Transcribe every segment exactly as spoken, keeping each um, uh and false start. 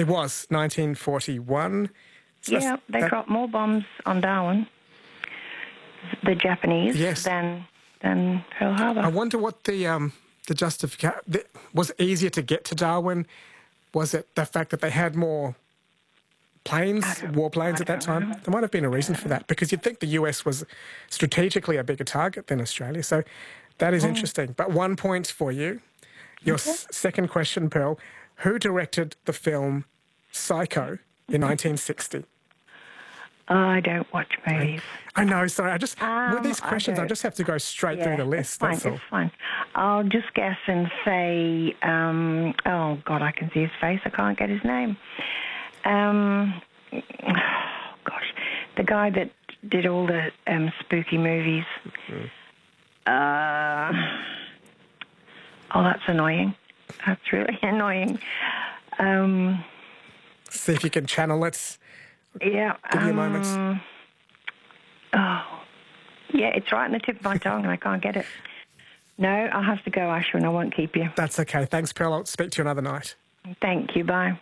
It was nineteen forty-one. So yeah, they that, dropped more bombs on Darwin, the Japanese, yes. than than Pearl Harbor. I wonder what the um, the justification... Was it easier to get to Darwin? Was it the fact that they had more planes, warplanes at that time? know. There might have been a reason for that, because you'd think the U S was strategically a bigger target than Australia. So that is mm. interesting. But one point for you. Your okay. s- second question, Pearl. Who directed the film Psycho in nineteen sixty? I don't watch movies. I know, sorry. I just Um, with these questions, I, I just have to go straight yeah, through the list. It's fine, that's all. it's fine. I'll just guess and say, um, oh, God, I can see his face. I can't get his name. Um, oh, gosh, the guy that did all the um, spooky movies. Mm-hmm. Uh, oh, that's annoying. That's really annoying. Um, See if you can channel it. yeah. Give you a um, moment. Oh, yeah, it's right on the tip of my tongue and I can't get it. No, I'll have to go, Ashwin. I won't keep you. That's okay. Thanks, Pearl. I'll speak to you another night. Thank you. Bye.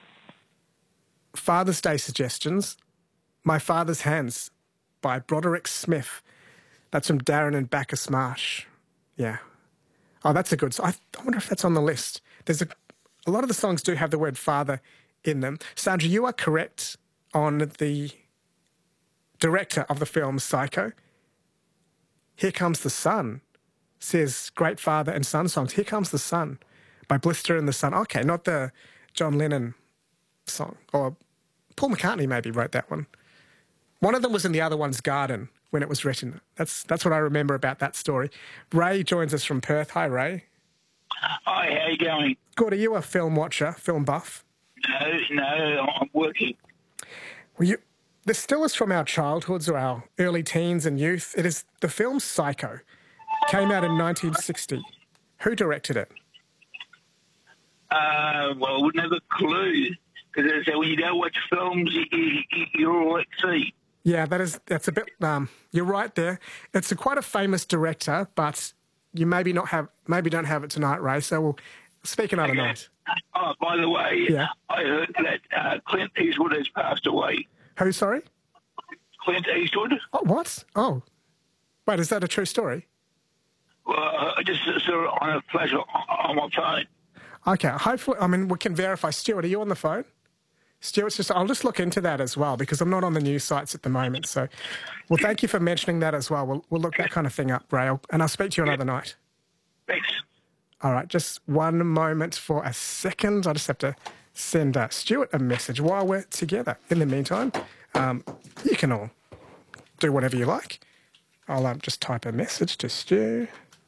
Father's Day suggestions. My Father's Hands by Broderick Smith. That's from Darren and Bacchus Marsh. Yeah. Oh, that's a good song. I wonder if that's on the list. There's a, a lot of the songs do have the word father in them. Sandra, you are correct on the director of the film Psycho. Here Comes the Sun says great father and son songs. Here Comes the Sun by Blister and the Sun. Okay, not the John Lennon song. Or Paul McCartney maybe wrote that one. One of them was in the other one's garden when it was written. That's that's what I remember about that story. Ray joins us from Perth. Hi, Ray. Hi, how you going? Good. Are you a film watcher, film buff? No, no, I'm working. Well, you, this still is from our childhoods or our early teens and youth. It is the film Psycho. Came out in nineteen sixty. Who directed it? Uh, well, I wouldn't have a clue. Because when you go watch films, you, you, you're all at sea. Yeah, that is, that's a bit, um, you're right there. It's a, quite a famous director, but you maybe not have, maybe don't have it tonight, Ray, so we'll speak another Okay. night. Oh, by the way, Yeah. I heard that uh, Clint Eastwood has passed away. Who, sorry? Clint Eastwood? Oh, what? Oh. Wait, is that a true story? Well, I just saw it on a flash on, on my phone. Okay, hopefully, I mean, we can verify. Stuart, are you on the phone? Stuart's just, I'll just look into that as well because I'm not on the news sites at the moment. So, well, thank you for mentioning that as well. We'll, we'll look that kind of thing up, Ray, and I'll speak to you another night. Thanks. All right, just one moment for a second. I just have to send uh, Stuart a message while we're together. In the meantime, um, you can all do whatever you like. I'll um, just type a message to Stu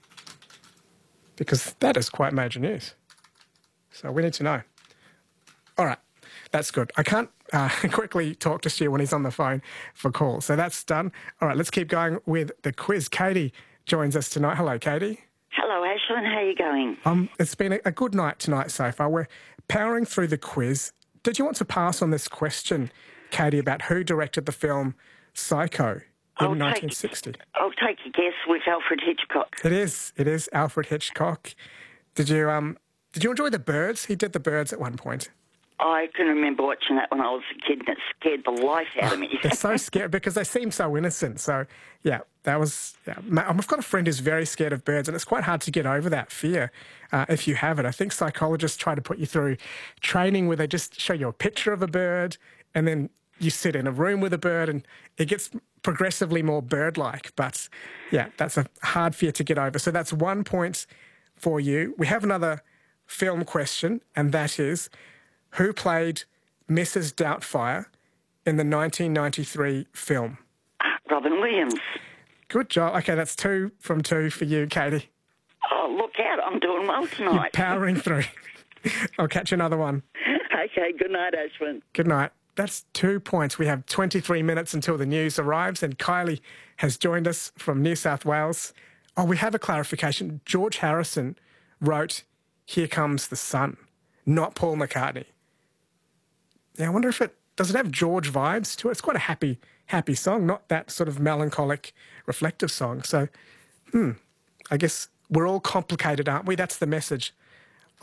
because that is quite major news. So we need to know. All right, that's good. I can't uh, quickly talk to Stu when he's on the phone for calls. So that's done. All right, let's keep going with the quiz. Katie joins us tonight. Hello, Katie. Hello, Ashlyn. How are you going? Um, it's been a, a good night tonight so far. We're powering through the quiz. Did you want to pass on this question, Katie, about who directed the film Psycho in I'll nineteen sixty? Take, I'll take a guess with Alfred Hitchcock. It is. It is Alfred Hitchcock. Did you um? Did you enjoy The Birds? He did The Birds at one point. I can remember watching that when I was a kid, and it scared the life out of me. They're so scary because they seem so innocent. So, yeah, that was... Yeah. I've got a friend who's very scared of birds, and it's quite hard to get over that fear uh, if you have it. I think psychologists try to put you through training where they just show you a picture of a bird, and then you sit in a room with a bird, and it gets progressively more bird-like. But, yeah, that's a hard fear to get over. So that's one point for you. We have another film question, and that is... Who played Missus Doubtfire in the nineteen ninety-three film? Robin Williams. Good job. Okay, that's two from two for you, Katie. Oh, look out. I'm doing well You're tonight. powering through. I'll catch you another one. Okay, good night, Ashwin. Good night. That's two points. We have twenty-three minutes until the news arrives, and Kylie has joined us from New South Wales. Oh, we have a clarification. George Harrison wrote Here Comes the Sun, not Paul McCartney. Yeah, I wonder if it, does it have George vibes to it? It's quite a happy, happy song, not that sort of melancholic, reflective song. So, hmm, I guess we're all complicated, aren't we? That's the message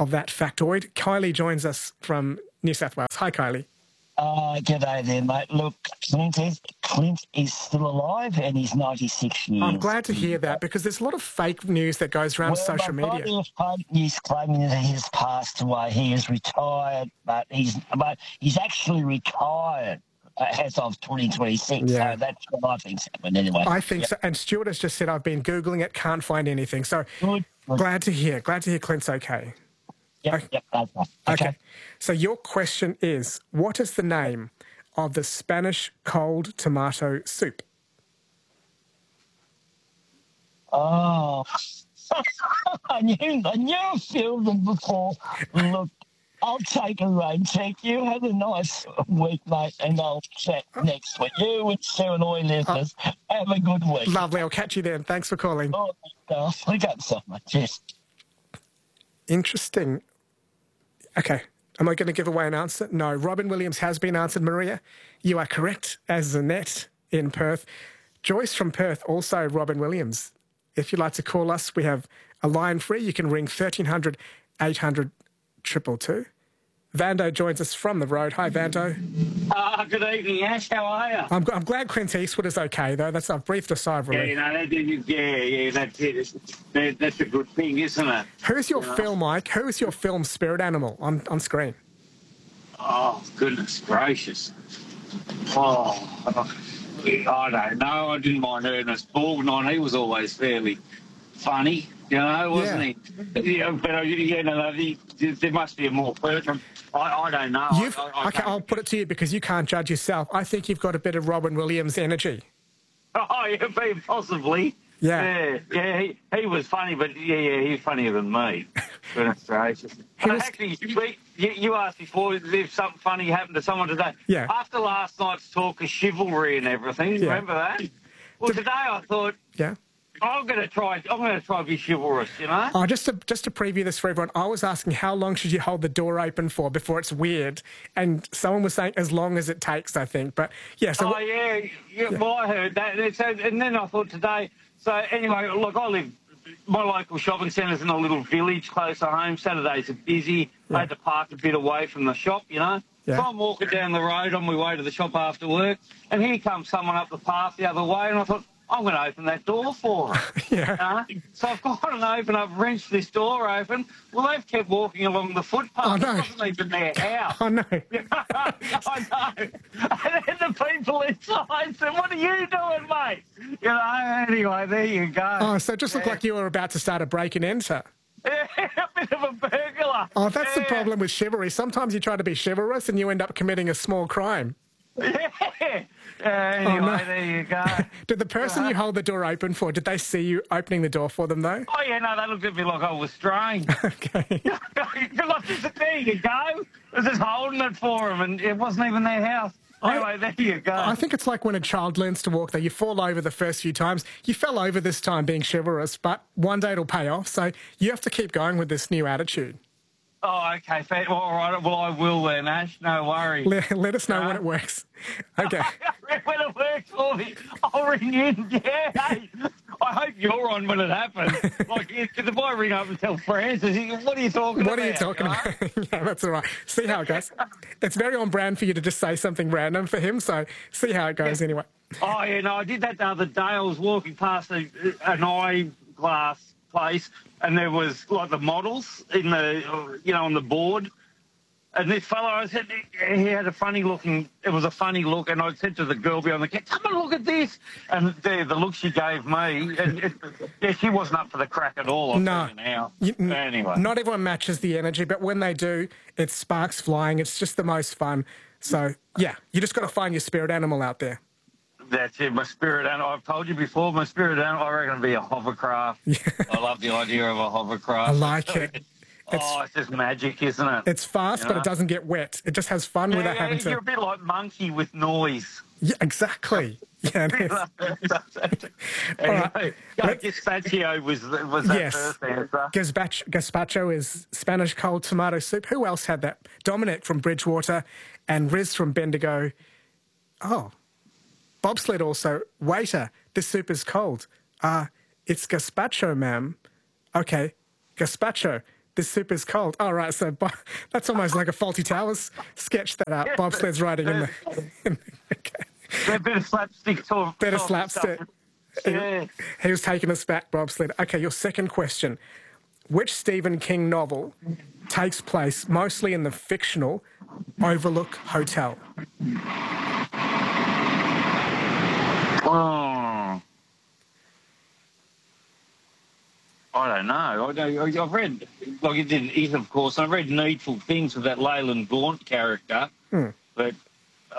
of that factoid. Kylie joins us from New South Wales. Hi, Kylie. Uh, g'day there, mate. Look, Clint is, Clint is still alive and he's ninety-six years. I'm glad to hear that because there's a lot of fake news that goes around well, social my media. body of he's claiming that he has passed away. He is retired, but he's but he's actually retired uh, as of twenty twenty-six. Yeah. So that's what I think's happened anyway. I think Yep. so. And Stuart has just said, I've been Googling it, can't find anything. So Good. Good. glad to hear. Glad to hear Clint's okay. Yep, yep, okay. Okay. okay. So your question is, what is the name of the Spanish cold tomato soup? Oh, I knew I knew I filmed them before. Look, I'll take a rain check. You have a nice week, mate, and I'll chat next week. You and Sue and all your listeners, have a good week. Lovely. I'll catch you then. Thanks for calling. Oh, I'll look up so much. Cheers. Interesting. Okay. Am I going to give away an answer? No. Robin Williams has been answered, Maria. You are correct, as Zanette in Perth. Joyce from Perth, also Robin Williams. If you'd like to call us, we have a line free. You can ring thirteen hundred, eight hundred, two two two. Vando joins us from the road. Hi, Vando. Uh, good evening, Ash. How are you? I'm, I'm glad Clint Eastwood is okay, though. That's I've breathed a sigh of Yeah, relief. you know, that, yeah, yeah, that's it. It's, that, that's a good thing, isn't it? Who's your Yeah. film, Mike? Who is your film spirit animal on, on screen? Oh, goodness gracious. Oh, I don't know. I didn't mind Ernest Borgnine. He was always fairly funny, you know, wasn't he? Yeah, but, uh, yeah, no, the, there must be a more person. I, I don't know. You've, I, I okay, can't- I'll put it to you because you can't judge yourself. I think you've got a bit of Robin Williams energy. Oh, yeah, possibly. Yeah. Yeah, yeah, he, he was funny, but yeah, yeah, he's funnier than me. Goodness gracious. But was- actually, we, you, you asked before if something funny happened to someone today. Yeah. After last night's talk of chivalry and everything, Yeah. remember that? Well, today I thought, Yeah. I'm going to try, I'm going to try to be chivalrous, you know? Oh, just to just to preview this for everyone, I was asking how long should you hold the door open for before it's weird, and someone was saying as long as it takes, I think. But yeah, so Oh, yeah, yeah, well, I heard that. And so- and then I thought today, so anyway, look, I live, my local shopping centre's in a little village close to home. Saturdays are busy. Yeah. I had to park a bit away from the shop, you know. Yeah. So I'm walking down the road on my way to the shop after work, and here comes someone up the path the other way, and I thought, I'm going to open that door for them. Yeah. Uh, so I've gone and opened up, wrenched this door open. Well, they've kept walking along the footpath. Oh, no. It wasn't even their house. oh no, I know. And then the people inside said, what are you doing, mate? You know, anyway, there you go. oh, so it just looked like you were about to start a break and enter. a bit of a burglar. Oh, that's the Yeah. problem with chivalry. Sometimes you try to be chivalrous and you end up committing a small crime. Yeah. Uh, anyway, no. there you go. Did the person you hold the door open for, did they see you opening the door for them, though? Oh, yeah, no, they looked at me like I was strange. Okay. Because I just said, there you go. I was just holding it for them, and it wasn't even their house. I- Anyway, there you go. I think it's like when a child learns to walk, though. You fall over the first few times. You fell over this time being chivalrous, but one day it'll pay off. So you have to keep going with this new attitude. Oh, okay. Fair. Well, all right. Well, I will then, Ash. No worries. Let, let us know Yeah. when it works. Okay. When it works for me, I'll ring in. Yeah. Hey, I hope you're on when it happens. Like, because if I ring up and tell Francis, he- what are you talking What about? are you talking know? about? Yeah, that's all right. See how it goes. It's very on brand for you to just say something random for him, so see how it goes anyway. Oh, yeah, no, I did that the other day. I was walking past a, an eyeglass place, and there was, like, the models in the, uh, you know, on the board. And this fellow, I said, he had a funny looking, it was a funny look, and I said to the girl behind the counter, come and look at this. And the, the look she gave me, and it, yeah, she wasn't up for the crack at all. I'm No. telling you now. You- n- Anyway. Not everyone matches the energy, but when they do, it sparks flying. It's just the most fun. So, yeah, you just got to find your spirit animal out there. That's it, my spirit animal. I've told you before, my spirit animal, I reckon it'd be a hovercraft. I love the idea of a hovercraft. I like it. It's, Oh, it's just magic, isn't it? it's fast, You but know? it doesn't get wet. It just has fun yeah, without yeah, having you're to. a bit like monkey with noise. Yeah, exactly. Yeah, it is. Anyway, Let's- gazpacho was was that Yes. first answer. Gazpacho, gazpacho is Spanish cold tomato soup. Who else had that? Dominic from Bridgewater and Riz from Bendigo. Oh, bobsled also. Waiter, this soup is cold. Uh, it's gazpacho, ma'am. Okay, gazpacho. This soup is cold. All right, so Bo- that's almost like a Faulty Towers sketch that uh, Bobsled's writing in the... In the okay. A bit of slapstick talk. Bit of talk slapstick. stuff. Yeah. He was taking us back, Bobsled. Okay, your second question. Which Stephen King novel takes place mostly in the fictional Overlook Hotel? Oh. I don't know. I don't, I've read, like it did It, of course, and I've read Needful Things with that Leyland Gaunt character, Hmm. but uh,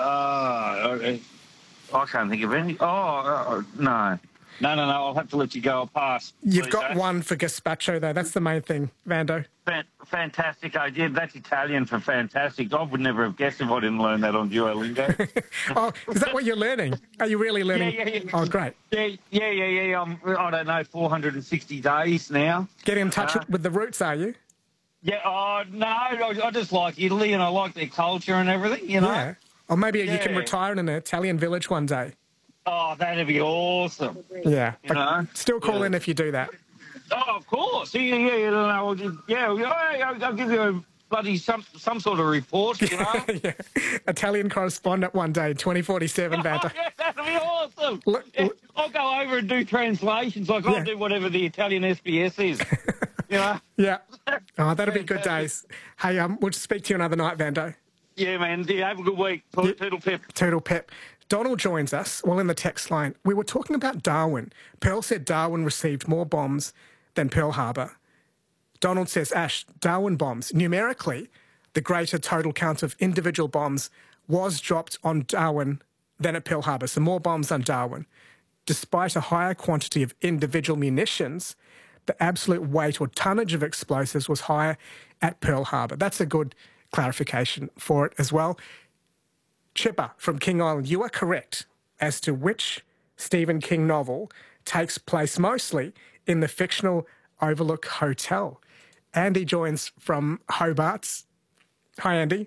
I, I can't think of any. Oh, uh, no. No, no, no, I'll have to let you go. I'll pass. You've please, got Ash. one for gazpacho, though. That's the main thing, Vando. Fan- fantastic idea. That's Italian for fantastic. I would never have guessed if I didn't learn that on Duolingo. Oh, is that what you're learning? Are you really learning? Yeah, yeah, yeah. Oh, great. Yeah, yeah, yeah, yeah. I'm, I don't know, four hundred sixty days now. Get in touch Uh, with the roots, are you? Yeah, oh, no, I, I just like Italy and I like their culture and everything, you know? Yeah. Or maybe you can Yeah. retire in an Italian village one day. Oh, that'd be awesome. Yeah. You know? Still call Yeah. in if you do that. Oh, of course. Yeah, yeah, yeah. You know, yeah, yeah, I'll, I'll give you a bloody some some sort of report, you know? Yeah. Italian correspondent one day, twenty forty-seven, Oh, Vando. yeah, that'd be awesome. Look- Yeah, I'll go over and do translations. Like, Yeah. I'll do whatever the Italian S B S is. You know? Yeah. Oh, that'll be good days. Hey, um, we'll speak to you another night, Vando. Yeah, man. Yeah, have a good week. Toodle pip. Toodle pip. Donald joins us, well, in the text line. We were talking about Darwin. Pearl said Darwin received more bombs than Pearl Harbor. Donald says, Ash, Darwin bombs. Numerically, the greater total count of individual bombs was dropped on Darwin than at Pearl Harbor. So more bombs on Darwin. Despite a higher quantity of individual munitions, the absolute weight or tonnage of explosives was higher at Pearl Harbor. That's a good clarification for it as well. Chipper from King Island, you are correct as to which Stephen King novel takes place mostly in the fictional Overlook Hotel. Andy joins from Hobart. Hi, Andy.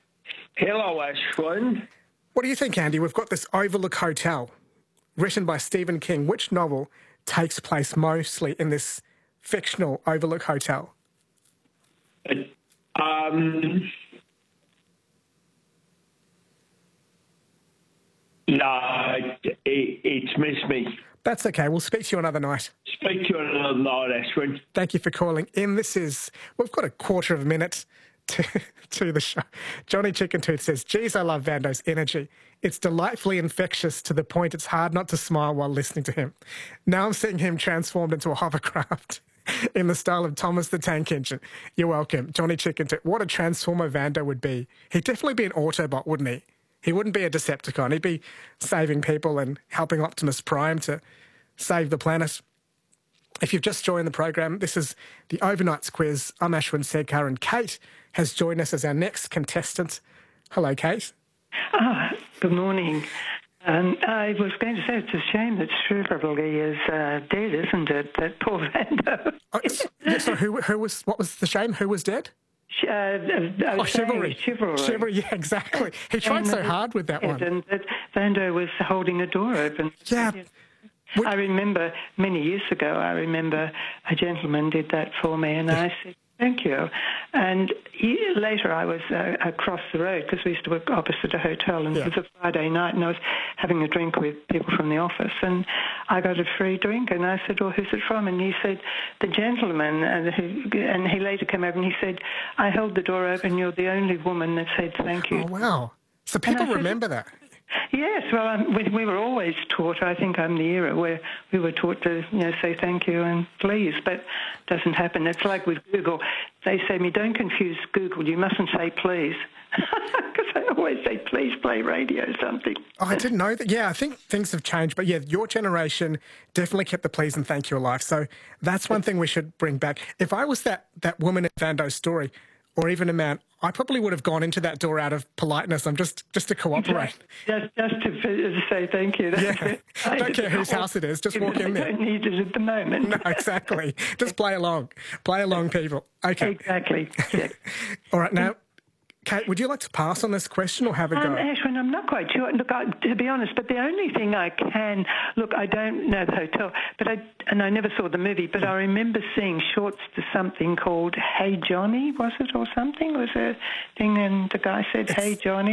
Hello, Ashwin. What do you think, Andy? We've got this Overlook Hotel written by Stephen King. Which novel takes place mostly in this fictional Overlook Hotel? Um, no, it, it's missed me. That's okay. We'll speak to you another night. Speak to you another night, Ashwin. Thank you for calling in. This is, we've got a quarter of a minute to, to the show. Johnny Chicken Tooth says, geez, I love Vando's energy. It's delightfully infectious to the point it's hard not to smile while listening to him. Now I'm seeing him transformed into a hovercraft in the style of Thomas the Tank Engine. You're welcome. Johnny Chicken Tooth. What a transformer Vando would be. He'd definitely be an Autobot, wouldn't he? He wouldn't be a Decepticon. He'd be saving people and helping Optimus Prime to save the planet. If you've just joined the program, this is the Overnights Quiz. I'm Ashwin Sedkar, and Kate has joined us as our next contestant. Hello, Kate. Ah, good morning. Um, I was going to say it's a shame that Shrivelly is uh, dead, isn't it? That poor Vando. Oh, yeah, so who, who was? What was the shame? Who was dead? Uh, I Oh, was saying chivalry. chivalry. Chivalry, yeah, exactly. He tried And so that- hard with that one. And that Vando was holding a door open. Yeah. I remember many years ago, I remember a gentleman did that for me, and I said, thank you. And he, later I was uh, across the road, because we used to work opposite a hotel, and Yeah. it was a Friday night, and I was having a drink with people from the office, and I got a free drink, and I said, well, who's it from? And he said, the gentleman, and he, and he later came over and he said, I held the door open, you're the only woman that said thank you. Oh, wow. So people I said- remember that. Yes, well, um, we, we were always taught, I think I'm the era where we were taught to, you know, say thank you and please, but it doesn't happen. It's like with Google. They say to me, don't confuse Google, you mustn't say please. Because I always say, please play radio or something. Oh, I didn't know that. Yeah, I think things have changed. But yeah, your generation definitely kept the please and thank you alive. So that's one thing we should bring back. If I was that, that woman in Vando's story, or even a man, I probably would have gone into that door out of politeness. I'm just just to cooperate. Just, just to, to say thank you. That's Yeah. it. I don't care whose house it is. Just walk in I there. don't need it at the moment. No, exactly. Just play along. Play along, people. Okay. Exactly. Yeah. All right. Now, Kate, would you like to pass on this question or have a go? Um, Ashwin, I'm not quite sure. Look, I, to be honest, but the only thing I can look, I don't know the hotel, but I and I never saw the movie, but I remember seeing shorts to something called Hey Johnny, was it, or something? Was a thing, and the guy said, Hey Johnny.